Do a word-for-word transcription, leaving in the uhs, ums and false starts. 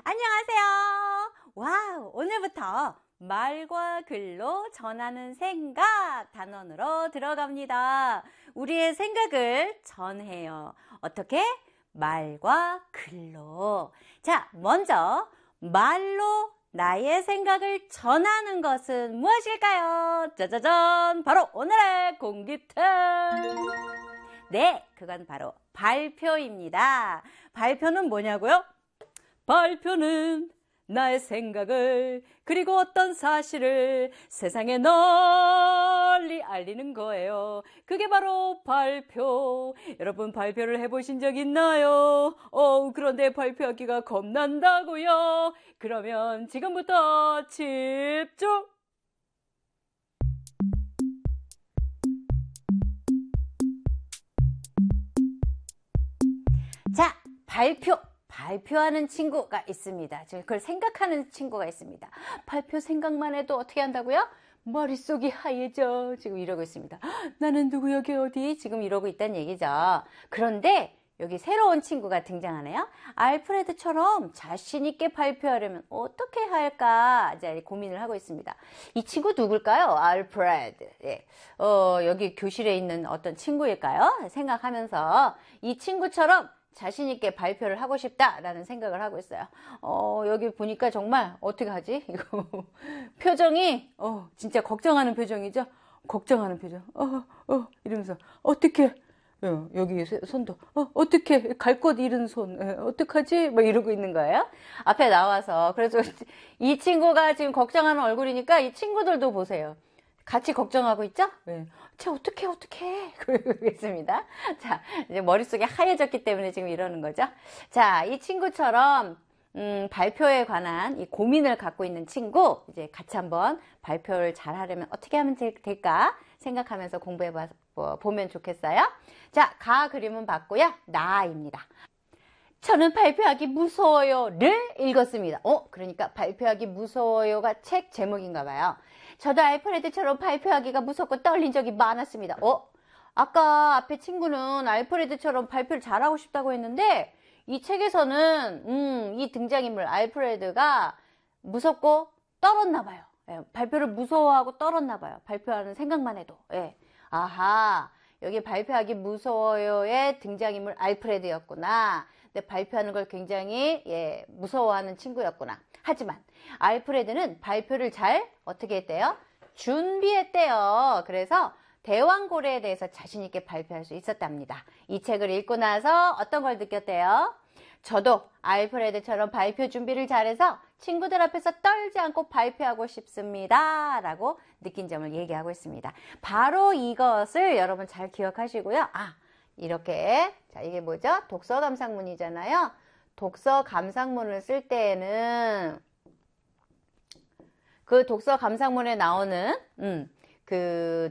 안녕하세요. 와우, 오늘부터 말과 글로 전하는 생각 단원으로 들어갑니다. 우리의 생각을 전해요. 어떻게? 말과 글로. 자, 먼저 말로 나의 생각을 전하는 것은 무엇일까요? 짜자잔! 바로 오늘의 공기템! 네, 그건 바로 발표입니다. 발표는 뭐냐고요? 발표는 나의 생각을 그리고 어떤 사실을 세상에 널리 알리는 거예요. 그게 바로 발표. 여러분 발표를 해보신 적 있나요? 어, 그런데 발표하기가 겁난다고요? 그러면 지금부터 집중! 자, 발표. 발표하는 친구가 있습니다. 그걸 생각하는 친구가 있습니다. 발표 생각만 해도 어떻게 한다고요? 머릿속이 하얘져. 지금 이러고 있습니다. 나는 누구 여기 어디? 지금 이러고 있다는 얘기죠. 그런데 여기 새로운 친구가 등장하네요. 알프레드처럼 자신 있게 발표하려면 어떻게 할까? 이제 고민을 하고 있습니다. 이 친구 누굴까요? 알프레드. 예. 어, 여기 교실에 있는 어떤 친구일까요? 생각하면서 이 친구처럼 자신 있게 발표를 하고 싶다라는 생각을 하고 있어요. 어, 여기 보니까 정말 어떻게 하지? 이거 표정이 어, 진짜 걱정하는 표정이죠. 걱정하는 표정. 어, 어 이러면서 어떻게 어, 여기 손도 어, 어떻게 갈 곳 잃은 손 에, 어떡하지? 막 이러고 있는 거예요. 앞에 나와서 그래서 이 친구가 지금 걱정하는 얼굴이니까 이 친구들도 보세요. 같이 걱정하고 있죠? 네. 쟤 어떡해 어떡해 그러겠습니다. 자, 이제 머릿속에 하얘졌기 때문에 지금 이러는 거죠. 자, 이 친구처럼 음, 발표에 관한 이 고민을 갖고 있는 친구 이제 같이 한번 발표를 잘 하려면 어떻게 하면 될까 생각하면서 공부해 보면 좋겠어요. 자, 가 그림은 봤고요. 나입니다. 저는 발표하기 무서워요를 읽었습니다. 어, 그러니까 발표하기 무서워요가 책 제목인가 봐요. 저도 알프레드처럼 발표하기가 무섭고 떨린 적이 많았습니다. 어, 아까 앞에 친구는 알프레드처럼 발표를 잘하고 싶다고 했는데 이 책에서는 음, 이 등장인물 알프레드가 무섭고 떨었나 봐요. 예, 발표를 무서워하고 떨었나 봐요. 발표하는 생각만 해도. 예. 아하, 여기 발표하기 무서워요의 등장인물 알프레드였구나. 근데 발표하는 걸 굉장히 예, 무서워하는 친구였구나. 하지만 알프레드는 발표를 잘 어떻게 했대요? 준비했대요. 그래서 대왕고래에 대해서 자신 있게 발표할 수 있었답니다. 이 책을 읽고 나서 어떤 걸 느꼈대요? 저도 알프레드처럼 발표 준비를 잘해서 친구들 앞에서 떨지 않고 발표하고 싶습니다. 라고 느낀 점을 얘기하고 있습니다. 바로 이것을 여러분 잘 기억하시고요. 아, 이렇게 자 이게 뭐죠? 독서 감상문이잖아요. 독서 감상문을 쓸 때에는 그 독서 감상문에 나오는 음, 그